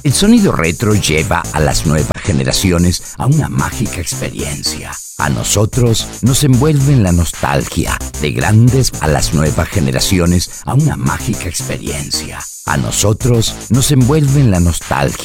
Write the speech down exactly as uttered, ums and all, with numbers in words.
El sonido retro lleva a las nuevas generaciones a una mágica experiencia. A nosotros nos envuelve en la nostalgia. De grandes a las nuevas generaciones a una mágica experiencia. A nosotros nos envuelve en la nostalgia.